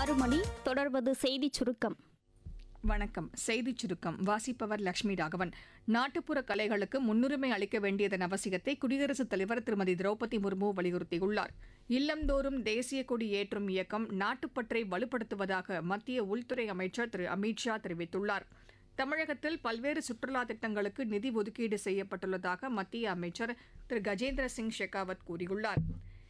6 மணி. தொடர்வது செய்திச் சுருக்கம். வணக்கம். செய்திச் சுருக்கம் வாசிப்பவர் லட்சுமி ராகவன். நாட்டுப்புற கலைகளுக்கு முன்னுரிமை அளிக்க வேண்டியதன் அவசியத்தை குடியரசுத் தலைவர் திருமதி திரௌபதி முர்மு வலியுறுத்தியுள்ளார். இல்லந்தோறும் தேசிய கொடி ஏற்றும் இயக்கம் நாட்டுப்பற்றை வலுப்படுத்துவதாக மத்திய உள்துறை அமைச்சர் திரு அமித் ஷா தெரிவித்துள்ளார். தமிழகத்தில் பல்வேறு சுற்றுலா திட்டங்களுக்கு நிதி ஒதுக்கீடு செய்யப்பட்டுள்ளதாக மத்திய அமைச்சர் திரு கஜேந்திர சிங் ஷெகாவத் கூறியுள்ளார்.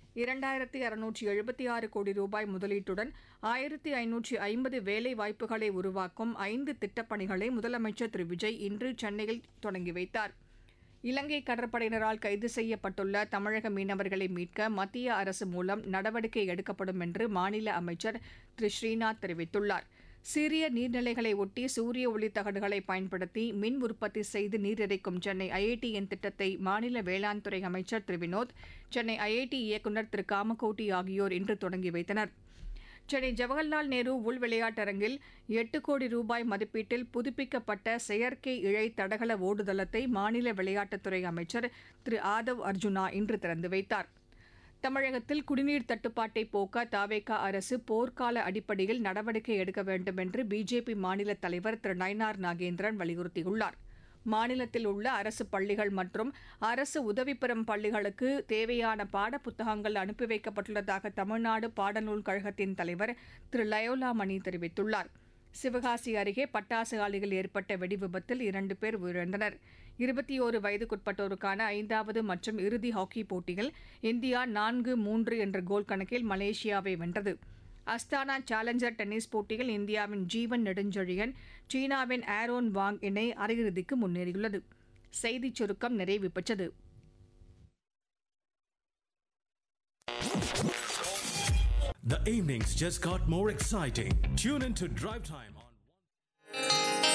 2676 கோடி ரூபாய் முதலீட்டுடன் 1550 வேலை வாய்ப்புகளை உருவாக்கும் 5 திட்டப்பணிகளை முதலமைச்சர் திரு விஜய் இன்று சென்னையில் தொடங்கி வைத்தார். இலங்கை கடற்படையினரால் கைது செய்யப்பட்டுள்ள தமிழக மீனவர்களை மீட்க மத்திய அரசு மூலம் நடவடிக்கை எடுக்கப்படும் என்று மாநில அமைச்சர் திரு ஸ்ரீநாத் தெரிவித்துள்ளார். சிறிய நீர்நிலைகளை ஒட்டி சூரிய ஒளி தகடுகளை பயன்படுத்தி மின் உற்பத்தி செய்து நீர் இறைக்கும் சென்னை ஐஐடியின் திட்டத்தை மாநில வேளாண் துறை அமைச்சர் திரு வினோத், சென்னை ஐஐடி இயக்குநர் திரு காமகோட்டி ஆகியோர் இன்று தொடங்கி வைத்தனர். சென்னை ஜவஹர்லால் நேரு உள் விளையாட்டரங்கில் 8 கோடி ரூபாய் மதிப்பீட்டில் புதுப்பிக்கப்பட்ட செயற்கை இழை தடகள ஓடுதளத்தை மாநில விளையாட்டுத்துறை அமைச்சர் திரு ஆதவ் அர்ஜுனா இன்று திறந்து வைத்தார். தமிழகத்தில் குடிநீர் தட்டுப்பாட்டை போக்க தவேகா அரசு போர்க்கால அடிப்படையில் நடவடிக்கை எடுக்க வேண்டும் என்று பிஜேபி மாநில தலைவர் திரு நயினார் நாகேந்திரன் வலியுறுத்தியுள்ளார். மாநிலத்தில் உள்ள அரசு பள்ளிகள் மற்றும் அரசு உதவி பெறும் பள்ளிகளுக்கு தேவையான பாடப்புத்தகங்கள் அனுப்பி வைக்கப்பட்டுள்ளதாக தமிழ்நாடு பாடநூல் கழகத்தின் தலைவர் திரு லயோலா மணி தெரிவித்துள்ளார். சிவகாசி அருகே பட்டாசு ஆலையில் ஏற்பட்ட வெடிவிபத்தில் 2 பேர் உயிரிழந்தனர். 21 வயதுக்குட்பட்டோருக்கான 5வது மற்றும் இறுதி ஹாக்கி போட்டியில் இந்தியா 4-3 என்ற கோல் கணக்கில் மலேசியாவை வென்றது. அஸ்தானா சேலஞ்சர் டென்னிஸ் போட்டியில் இந்தியாவின் ஜீவன் நெடுஞ்செழியன், சீனாவின் ஆரோன் வாங் இணை அரையிறுதிக்கு முன்னேறியுள்ளது. செய்திச் சுருக்கம் நிறைவு பெற்றது. The evenings just got more exciting. Tune in to Drive Time on